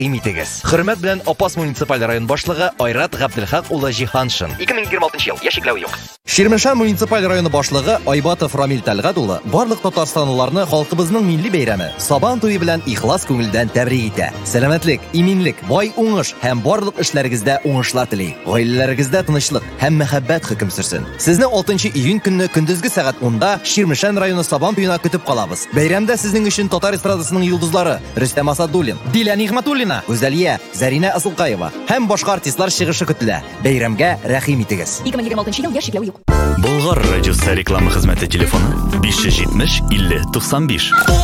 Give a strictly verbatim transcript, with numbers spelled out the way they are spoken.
рәхим итегез. Хөрмәт белән Апас муниципаль район башлыгы Айрат Габделхак улы Җиһаншин. ике мең егерме алтынчы ел, яшикләү юк. Ширмешән муниципаль районы башлыгы Айбатов Рамил Тәлгат улы барлык татарстанлыларны халкыбызның милли бәйрәме Сабан туе белән ихлас күңелдән тәбрик итә. Сәламәтлек, иминлек, бай уңыш һәм барлык эшләрегездә уңышлар тели. Гаиләләрегездә тынычлык һәм мәхәббәт хөкем сөрсен. Сезне алтынчы июнь көнне көндезге сәгать унда Ширмешән районы Сабан туена көтеп калабыз. Бәйрәмдә сезнең өчен татар эстрадасының йолдызлары Рөстәм Асадуллин, Диля Нигъмәтуллина, Гүзәлия, Зарина Асылкаева һәм башка артистлар чыгышы көтелә. Бәйрәмгә рәхим итегез. ике мең егерме алтынчы ел, яшикләү юк. Болгар радиосы реклама хезмәте телефоны биш йөз җитмеш илле туксан биш.